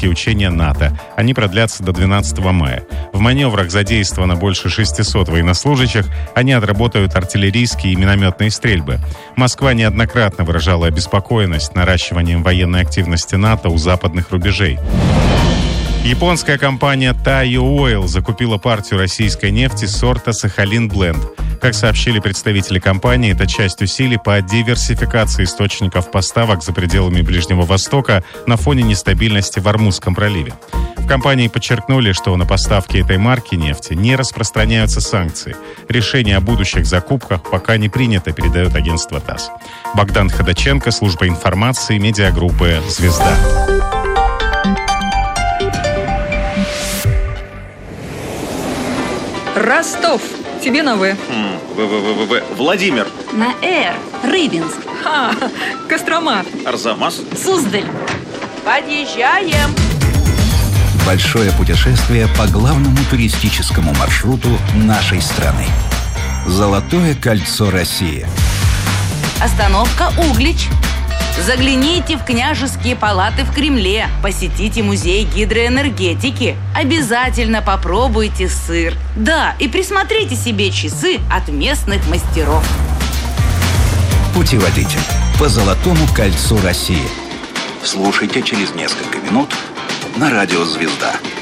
тактические учения НАТО. Они продлятся до 12 мая. В маневрах задействовано больше 600 военнослужащих. Они отработают артиллерийские и минометные стрельбы. Москва неоднократно выражала обеспокоенность наращиванием военной активности НАТО у западных рубежей. Японская компания Taiyo Oil закупила партию российской нефти сорта Сахалин Бленд. Как сообщили представители компании, это часть усилий по диверсификации источников поставок за пределами Ближнего Востока на фоне нестабильности в Ормузском проливе. В компании подчеркнули, что на поставки этой марки нефти не распространяются санкции. Решение о будущих закупках пока не принято, передает агентство ТАСС. Богдан Ходаченко, служба информации, медиагруппы «Звезда». Ростов. Тебе на В. Владимир. На Р. Рыбинск. Кострома. Арзамас. Суздаль. Подъезжаем. Большое путешествие по главному туристическому маршруту нашей страны. Золотое кольцо России. Остановка Углич. Загляните в княжеские палаты в Кремле. Посетите музей гидроэнергетики. Обязательно попробуйте сыр. Да, и присмотрите себе часы от местных мастеров. Путеводитель по Золотому кольцу России. Слушайте через несколько минут на радио «Звезда».